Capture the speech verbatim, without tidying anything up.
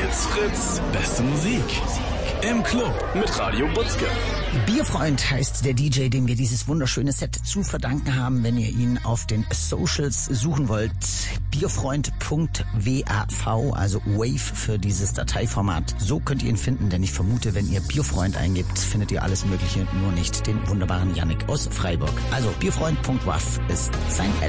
Fritz, Fritz, beste Musik. Im Club mit Radio Butzke. Bierfreund heißt der D J, dem wir dieses wunderschöne Set zu verdanken haben. Wenn ihr ihn auf den Socials suchen wollt, bierfreund punkt wav, also Wave für dieses Dateiformat. So könnt ihr ihn finden, denn ich vermute, wenn ihr Bierfreund eingibt, findet ihr alles Mögliche, nur nicht den wunderbaren Yannick aus Freiburg. Also bierfreund punkt wav ist sein Ad.